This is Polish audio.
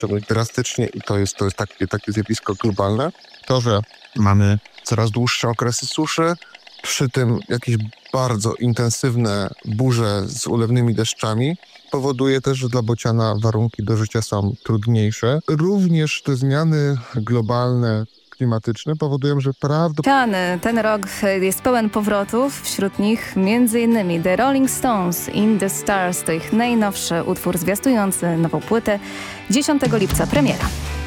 czegoś drastycznie i to jest takie zjawisko globalne. To, że mamy coraz dłuższe okresy suszy, przy tym jakieś bardzo intensywne burze z ulewnymi deszczami, powoduje też, że dla bociana warunki do życia są trudniejsze. Również te zmiany globalne, klimatyczne powodują, że Ten rok jest pełen powrotów, wśród nich m.in. The Rolling Stones, In the Stars, to ich najnowszy utwór zwiastujący nową płytę. 10 lipca premiera.